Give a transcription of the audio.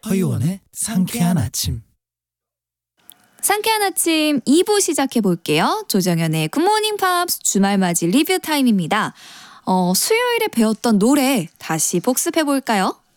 허유원의 상쾌한 아침. 상쾌한 아침 2부 시작해 볼게요. 조정연의 굿모닝 팝스 주말맞이 리뷰 타임입니다. 수요일에 배웠던 노래 다시 복습해 볼까요?